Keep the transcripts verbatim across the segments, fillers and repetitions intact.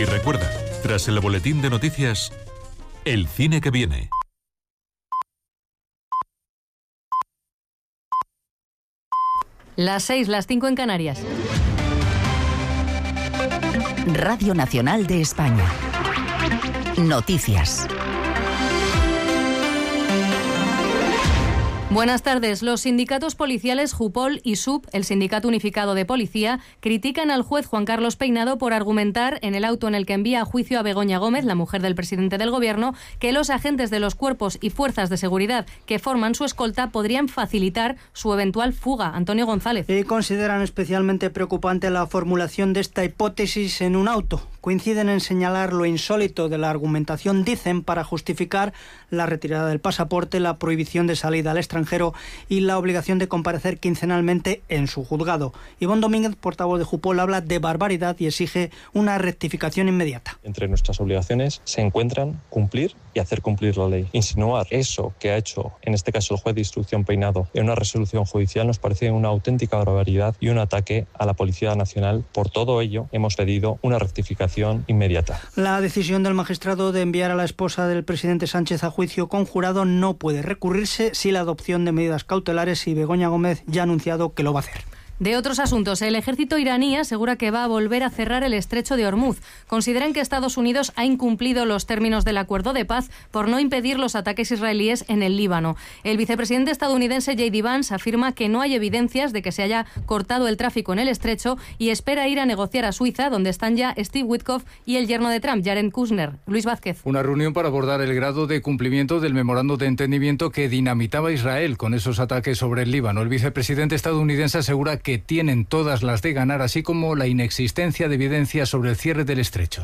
Y recuerda, tras el boletín de noticias, el cine que viene. Las seis, las cinco en Canarias. Radio Nacional de España. Noticias. Buenas tardes. Los sindicatos policiales Jupol y S U P, el Sindicato Unificado de Policía, critican al juez Juan Carlos Peinado por argumentar en el auto en el que envía a juicio a Begoña Gómez, la mujer del presidente del Gobierno, que los agentes de los cuerpos y fuerzas de seguridad que forman su escolta podrían facilitar su eventual fuga. Antonio González. Y consideran especialmente preocupante la formulación de esta hipótesis en un auto. Coinciden en señalar lo insólito de la argumentación, dicen, para justificar la retirada del pasaporte, la prohibición de salida al extranjero y la obligación de comparecer quincenalmente en su juzgado. Ivonne Domínguez, portavoz de Jupol, habla de barbaridad y exige una rectificación inmediata. Entre nuestras obligaciones se encuentran cumplir y hacer cumplir la ley. Insinuar eso que ha hecho, en este caso el juez de instrucción Peinado, en una resolución judicial nos parece una auténtica barbaridad y un ataque a la Policía Nacional. Por todo ello, hemos pedido una rectificación inmediata. La decisión del magistrado de enviar a la esposa del presidente Sánchez a juicio con jurado no puede recurrirse si la adopción de medidas cautelares, y Begoña Gómez ya ha anunciado que lo va a hacer. De otros asuntos, el ejército iraní asegura que va a volver a cerrar el estrecho de Hormuz. Consideran que Estados Unidos ha incumplido los términos del acuerdo de paz por no impedir los ataques israelíes en el Líbano. El vicepresidente estadounidense J D Vance afirma que no hay evidencias de que se haya cortado el tráfico en el estrecho y espera ir a negociar a Suiza, donde están ya Steve Witkoff y el yerno de Trump, Jared Kushner. Luis Vázquez. Una reunión para abordar el grado de cumplimiento del memorando de entendimiento que dinamitaba Israel con esos ataques sobre el Líbano. El vicepresidente estadounidense asegura que tienen todas las de ganar, así como la inexistencia de evidencia sobre el cierre del estrecho.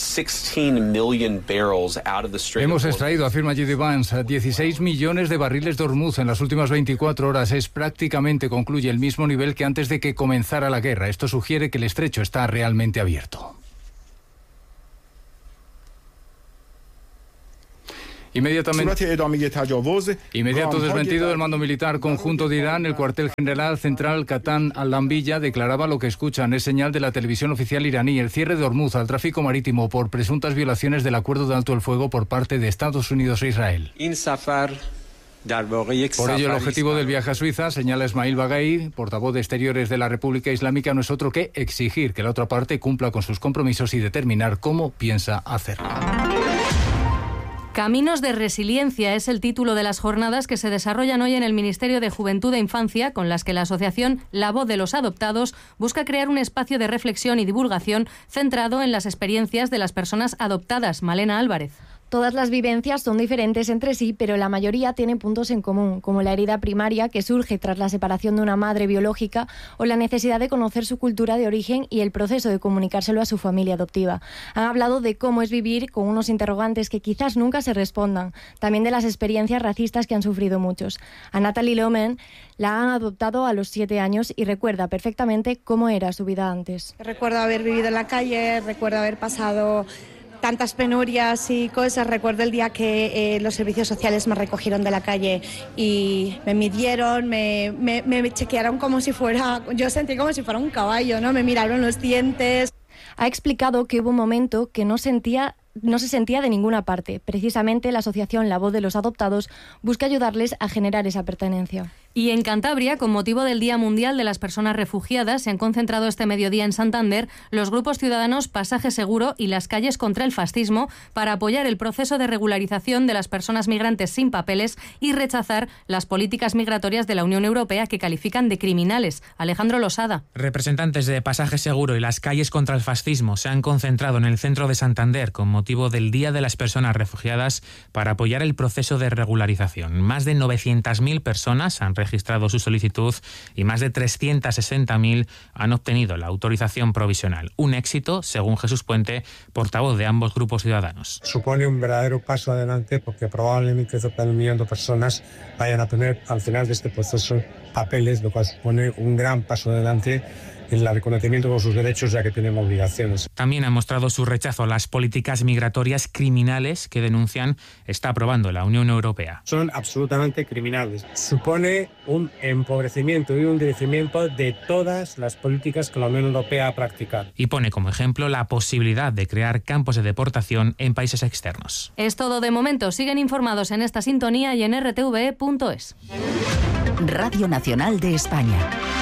Hemos extraído, afirma J D Vance, dieciséis millones de barriles de Hormuz en las últimas veinticuatro horas. Es prácticamente, concluye, el mismo nivel que antes de que comenzara la guerra. Esto sugiere que el estrecho está realmente abierto. Inmediatamente, inmediato desmentido del mando militar conjunto de Irán, el cuartel general central Katan al-Lambiya declaraba lo que escuchan. Es señal de la televisión oficial iraní: el cierre de Hormuz al tráfico marítimo por presuntas violaciones del acuerdo de alto el fuego por parte de Estados Unidos e Israel. Por ello, el objetivo del viaje a Suiza, señala Esmail Baghai, portavoz de Exteriores de la República Islámica, no es otro que exigir que la otra parte cumpla con sus compromisos y determinar cómo piensa hacerlo. Caminos de Resiliencia es el título de las jornadas que se desarrollan hoy en el Ministerio de Juventud e Infancia, con las que la asociación La Voz de los Adoptados busca crear un espacio de reflexión y divulgación centrado en las experiencias de las personas adoptadas. Malena Álvarez. Todas las vivencias son diferentes entre sí, pero la mayoría tienen puntos en común, como la herida primaria que surge tras la separación de una madre biológica o la necesidad de conocer su cultura de origen y el proceso de comunicárselo a su familia adoptiva. Han hablado de cómo es vivir con unos interrogantes que quizás nunca se respondan, también de las experiencias racistas que han sufrido muchos. A Natalie Lomen la han adoptado a los siete años y recuerda perfectamente cómo era su vida antes. Recuerdo haber vivido en la calle, recuerdo haber pasado tantas penurias y cosas. Recuerdo el día que eh, los servicios sociales me recogieron de la calle y me midieron, me, me, me chequearon como si fuera, yo sentí como si fuera un caballo, ¿no? Me miraron los dientes. Ha explicado que hubo un momento que no sentía no se sentía de ninguna parte. Precisamente la asociación La Voz de los Adoptados busca ayudarles a generar esa pertenencia. Y en Cantabria, con motivo del Día Mundial de las Personas Refugiadas, se han concentrado este mediodía en Santander los grupos ciudadanos Pasaje Seguro y las Calles contra el Fascismo para apoyar el proceso de regularización de las personas migrantes sin papeles y rechazar las políticas migratorias de la Unión Europea que califican de criminales. Alejandro Losada. Representantes de Pasaje Seguro y las Calles contra el Fascismo se han concentrado en el centro de Santander con motivo del Día de las Personas Refugiadas para apoyar el proceso de regularización. Más de novecientas mil personas han registrado su solicitud y más de trescientas sesenta mil han obtenido la autorización provisional. Un éxito, según Jesús Puente, portavoz de ambos grupos ciudadanos. Supone un verdadero paso adelante porque probablemente un millón de personas vayan a tener al final de este proceso papeles, lo cual supone un gran paso adelante el reconocimiento de sus derechos, ya que tienen obligaciones. También ha mostrado su rechazo a las políticas migratorias criminales que denuncian está aprobando la Unión Europea. Son absolutamente criminales. Supone un empobrecimiento y un endurecimiento de todas las políticas que la Unión Europea ha practicado. Y pone como ejemplo la posibilidad de crear campos de deportación en países externos. Es todo de momento. Siguen informados en esta sintonía y en r t v e punto es. Radio Nacional de España.